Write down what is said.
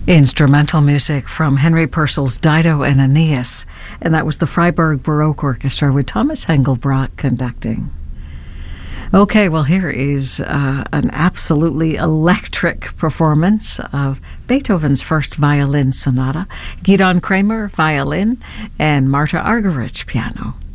Instrumental music from Henry Purcell's Dido and Aeneas, and that was the Freiburg Baroque Orchestra with Thomas Engelbrat conducting. Okay, well, here is an absolutely electric performance of Beethoven's first violin sonata. Gidon Kramer, violin, and Marta Argerich, piano.